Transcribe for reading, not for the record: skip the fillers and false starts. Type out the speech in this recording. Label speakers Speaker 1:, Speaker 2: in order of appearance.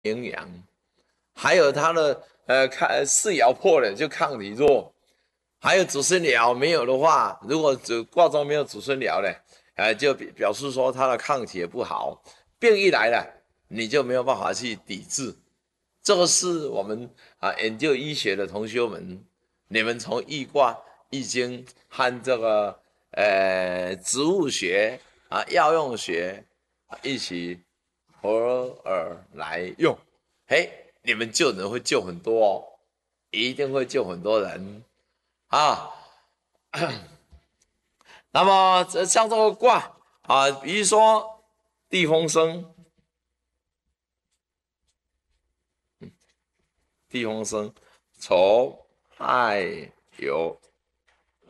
Speaker 1: 营养，还有它的四爻破了就抗体弱，还有祖孙爻没有的话，如果卦中没有祖孙爻的，就表示说它的抗体也不好，病一来了，你就没有办法去抵制。这个是我们研究医学的同学们，你们从易卦、易经和这个植物学药用学一起合而来用，嘿，你们救人会救很多哦，一定会救很多人啊。那么像这个卦比如说地风生，地风生，丑亥酉。